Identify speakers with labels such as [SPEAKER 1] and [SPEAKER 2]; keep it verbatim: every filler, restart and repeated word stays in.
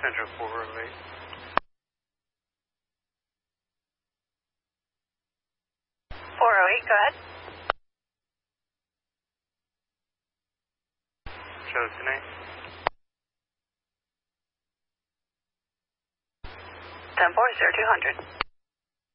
[SPEAKER 1] Central four oh eight.
[SPEAKER 2] four oh eight, go ahead.
[SPEAKER 1] Chosen eight.
[SPEAKER 2] ten four, zero two hundred.